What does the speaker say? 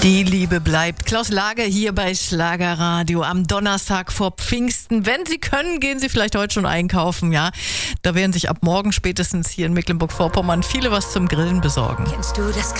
Die Liebe bleibt. Klaus Lage hier bei Schlagerradio am Donnerstag vor Pfingsten. Wenn Sie können, gehen Sie vielleicht heute schon einkaufen, ja. Da werden sich ab morgen spätestens hier in Mecklenburg-Vorpommern viele was zum Grillen besorgen. Kennst du das